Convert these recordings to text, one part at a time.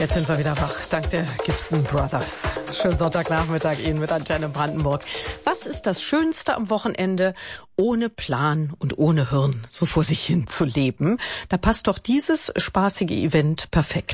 Jetzt sind wir wieder wach, dank der Gibson Brothers. Schönen Sonntagnachmittag Ihnen mit Antenne Brandenburg. Was ist das Schönste am Wochenende? Ohne Plan und ohne Hirn so vor sich hin zu leben. Da passt doch dieses spaßige Event perfekt.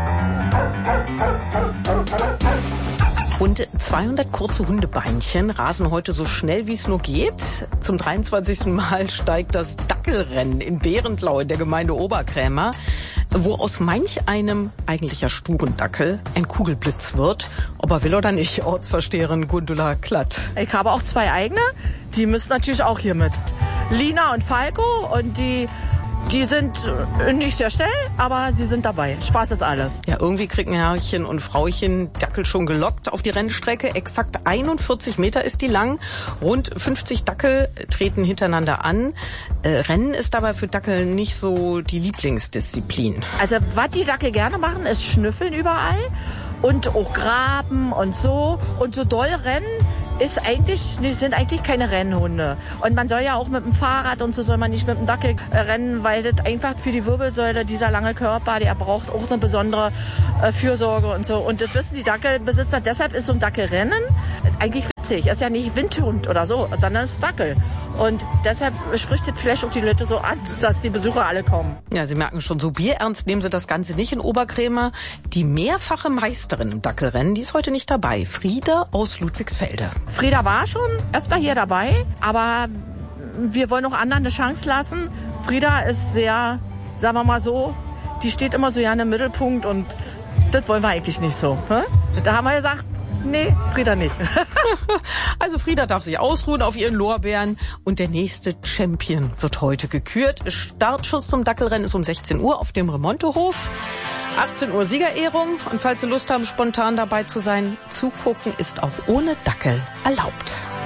Rund 200 kurze Hundebeinchen rasen heute so schnell, wie es nur geht. Zum 23. Mal steigt das Dackelrennen in Behrendlau in der Gemeinde Oberkrämer, wo aus manch einem eigentlich ja sturen Dackel ein Kugelblitz wird. Ob er will oder nicht, Ortsvorsteherin Gundula Klatt. Ich habe auch 2 eigene, die müssen natürlich auch hier mit. Lina und Falco, und die sind nicht sehr schnell, aber sie sind dabei. Spaß ist alles. Ja, irgendwie kriegen Herrchen und Frauchen Dackel schon gelockt auf die Rennstrecke. Exakt 41 Meter ist die lang. Rund 50 Dackel treten hintereinander an. Rennen ist dabei für Dackel nicht so die Lieblingsdisziplin. Also was die Dackel gerne machen, ist schnüffeln überall und auch graben und so. Und so doll rennen sind eigentlich keine Rennhunde. Und man soll ja auch mit dem Fahrrad und so soll man nicht mit dem Dackel rennen, weil das einfach für die Wirbelsäule, dieser lange Körper, der braucht auch eine besondere Fürsorge und so. Und das wissen die Dackelbesitzer. Deshalb ist so ein Dackelrennen eigentlich witzig. Ist ja nicht Windhund oder so, sondern es ist Dackel. Und deshalb spricht das vielleicht auch die Leute so an, dass die Besucher alle kommen. Ja, Sie merken schon, so bierernst nehmen Sie das Ganze nicht in Oberkrämer. Die mehrfache Meisterin im Dackelrennen, die ist heute nicht dabei. Frieda aus Ludwigsfelde. Frieda war schon öfter hier dabei, aber wir wollen auch anderen eine Chance lassen. Frieda ist sehr, sagen wir mal so, die steht immer so gerne im Mittelpunkt, und das wollen wir eigentlich nicht so. Da haben wir gesagt, nee, Frieda nicht. Also Frieda darf sich ausruhen auf ihren Lorbeeren, und der nächste Champion wird heute gekürt. Startschuss zum Dackelrennen ist um 16 Uhr auf dem Remontehof. 18 Uhr Siegerehrung, und falls Sie Lust haben, spontan dabei zu sein, zugucken ist auch ohne Dackel erlaubt.